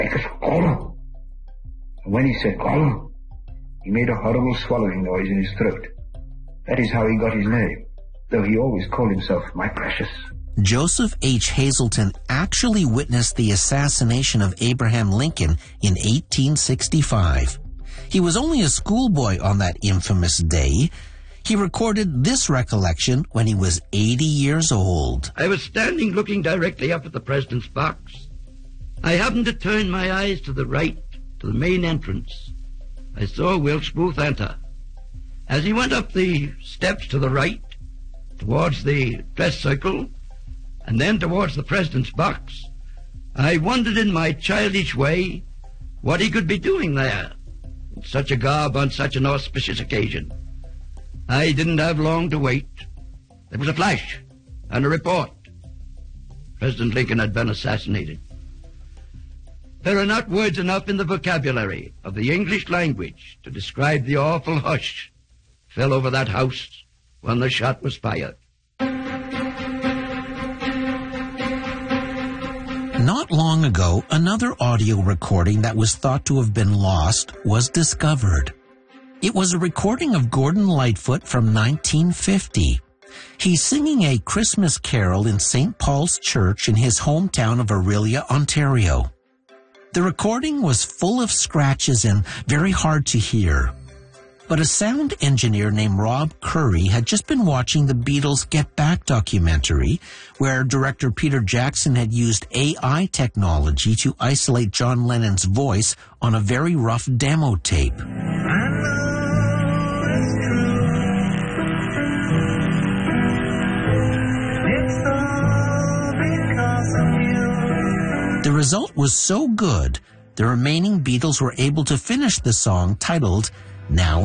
"Call." And when he said "Call," he made a horrible swallowing noise in his throat. That is how he got his name, though he always called himself "My Precious." Joseph H. Hazelton actually witnessed the assassination of Abraham Lincoln in 1865. He was only a schoolboy on that infamous day. He recorded this recollection when he was 80 years old. I was standing looking directly up at the president's box. I happened to turn my eyes to the right, to the main entrance. I saw Wilkes Booth enter. As he went up the steps to the right, towards the dress circle, and then towards the president's box, I wondered in my childish way what he could be doing there, in such a garb on such an auspicious occasion. I didn't have long to wait. There was a flash and a report. President Lincoln had been assassinated. There are not words enough in the vocabulary of the English language to describe the awful hush fell over that house when the shot was fired. Not long ago, another audio recording that was thought to have been lost was discovered. It was a recording of Gordon Lightfoot from 1950. He's singing a Christmas carol in St. Paul's Church in his hometown of Orillia, Ontario. The recording was full of scratches and very hard to hear. But a sound engineer named Rob Curry had just been watching the Beatles' Get Back documentary, where director Peter Jackson had used AI technology to isolate John Lennon's voice on a very rough demo tape. The result was so good, the remaining Beatles were able to finish the song titled Now